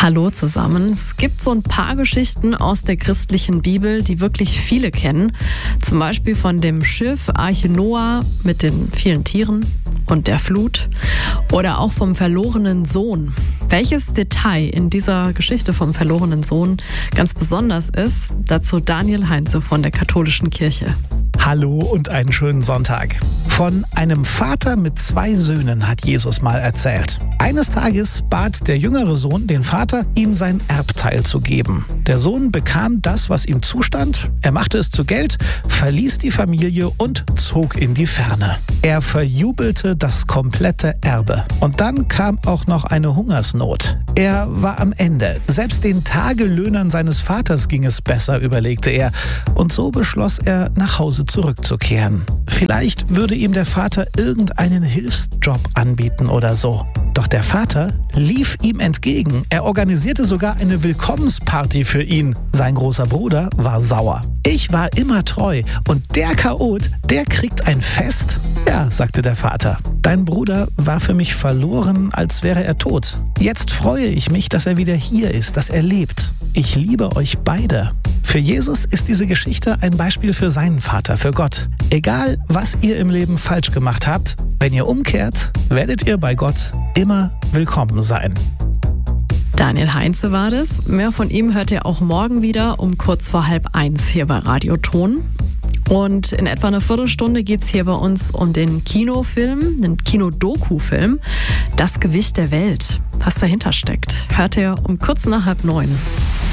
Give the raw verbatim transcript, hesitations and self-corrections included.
Hallo zusammen. Es gibt so ein paar Geschichten aus der christlichen Bibel, die wirklich viele kennen. Zum Beispiel von dem Schiff Arche Noah mit den vielen Tieren und der Flut. Oder auch vom verlorenen Sohn. Welches Detail in dieser Geschichte vom verlorenen Sohn ganz besonders ist, dazu Daniel Heinze von der Katholischen Kirche. Hallo und einen schönen Sonntag. Von einem Vater mit zwei Söhnen hat Jesus mal erzählt. Eines Tages bat der jüngere Sohn den Vater, ihm sein Erbteil zu geben. Der Sohn bekam das, was ihm zustand. Er machte es zu Geld, verließ die Familie und zog in die Ferne. Er verjubelte das komplette Erbe. Und dann kam auch noch eine Hungersnot. Er war am Ende. Selbst den Tagelöhnern seines Vaters ging es besser, überlegte er. Und so beschloss er, nach Hause zurückzukehren. Vielleicht würde ihm der Vater irgendeinen Hilfsjob anbieten oder so. Doch der Vater lief ihm entgegen. Er organisierte sogar eine Willkommensparty für ihn. Sein großer Bruder war sauer. Ich war immer treu und der Chaot, der kriegt ein Fest? Ja, sagte der Vater. Dein Bruder war für mich verloren, als wäre er tot. Jetzt freue ich mich, dass er wieder hier ist, dass er lebt. Ich liebe euch beide. Für Jesus ist diese Geschichte ein Beispiel für seinen Vater, für Gott. Egal, was ihr im Leben falsch gemacht habt, wenn ihr umkehrt, werdet ihr bei Gott immer willkommen sein. Daniel Heinze war das. Mehr von ihm hört ihr auch morgen wieder um kurz vor halb eins hier bei Radioton. Und in etwa einer Viertelstunde geht es hier bei uns um den Kinofilm, den Kinodoku-Film, Das Gewicht der Welt. Was dahinter steckt, hört ihr um kurz nach halb neun.